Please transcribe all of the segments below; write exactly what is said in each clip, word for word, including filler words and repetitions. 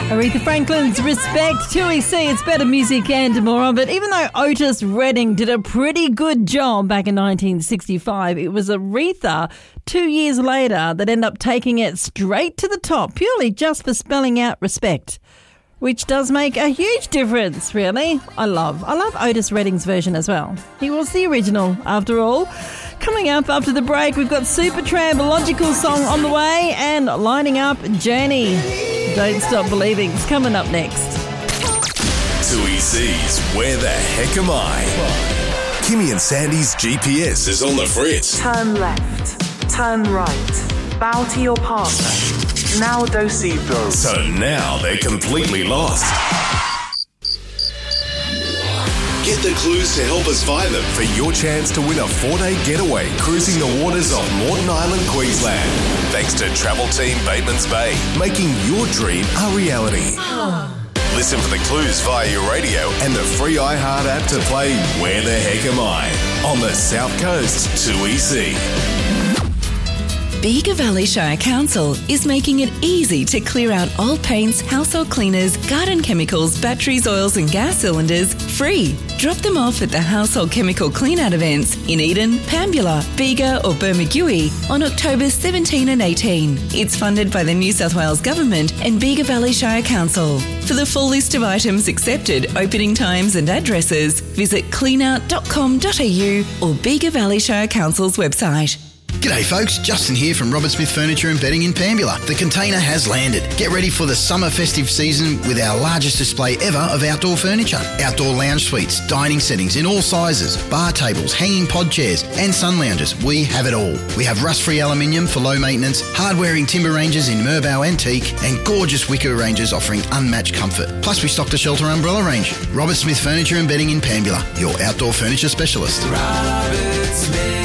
Aretha Franklin's Respect, two E C, it's better music and more of it. Even though Otis Redding did a pretty good job back in nineteen sixty-five, it was Aretha two years later that ended up taking it straight to the top, purely just for spelling out respect, which does make a huge difference, really. I love, I love Otis Redding's version as well. He was the original, after all. Coming up after the break, we've got Supertramp, a Logical Song on the way, and lining up Journey. Don't Stop Believing. It's coming up next. two E C's Where the Heck Am I? Kimmy and Sandy's G P S is on the fritz. Turn left. Turn right. Bow to your partner. Now do-si-do. So now they're completely lost. Get the clues to help us find them for your chance to win a four-day getaway cruising the waters of Moreton Island, Queensland. Thanks to Travel Team Batemans Bay, making your dream a reality. Listen for the clues via your radio and the free iHeart app to play Where the Heck Am I? On the South Coast, two E C. Bega Valley Shire Council is making it easy to clear out old paints, household cleaners, garden chemicals, batteries, oils and gas cylinders free. Drop them off at the Household Chemical Clean-Out events in Eden, Pambula, Bega or Bermagui on October seventeenth and eighteenth. It's funded by the New South Wales Government and Bega Valley Shire Council. For the full list of items accepted, opening times and addresses, visit clean out dot com dot a u or Bega Valley Shire Council's website. G'day folks, Justin here from Robert Smith Furniture and Bedding in Pambula. The container has landed. Get ready for the summer festive season with our largest display ever of outdoor furniture. Outdoor lounge suites, dining settings in all sizes, bar tables, hanging pod chairs and sun lounges. We have it all. We have rust-free aluminium for low maintenance, hard-wearing timber ranges in Merbau Antique and gorgeous wicker ranges offering unmatched comfort. Plus we stocked a shelter umbrella range. Robert Smith Furniture and Bedding in Pambula, your outdoor furniture specialist. Robert Smith.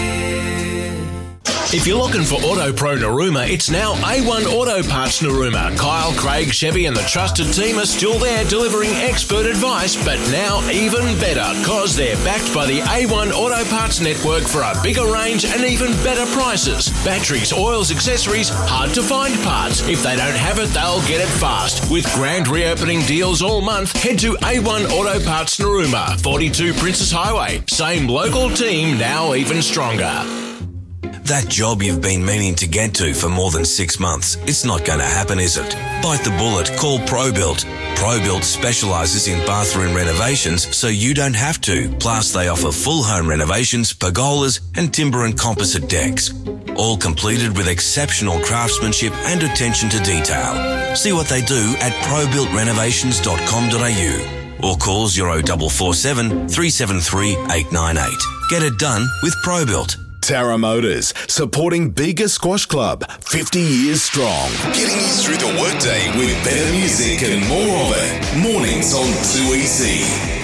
If you're looking for Auto Pro Narooma, it's now A one Auto Parts Narooma. Kyle, Craig, Chevy and the trusted team are still there delivering expert advice, but now even better because they're backed by the A one Auto Parts network for a bigger range and even better prices. Batteries, oils, accessories, hard to find parts. If they don't have it, they'll get it fast. With grand reopening deals all month, head to A one Auto Parts Narooma, forty-two Princess Highway. Same local team, now even stronger. That job you've been meaning to get to for more than six months, it's not going to happen, is it? Bite the bullet, call ProBuilt. ProBuilt specialises in bathroom renovations so you don't have to. Plus, they offer full home renovations, pergolas and timber and composite decks. All completed with exceptional craftsmanship and attention to detail. See what they do at pro built renovations dot com dot a u or call zero four four seven, three seven three, eight nine eight. Get it done with ProBuilt. Tara Motors, supporting Bega Squash Club, fifty years strong. Getting you through the workday with better music and more of it. Mornings on two E C.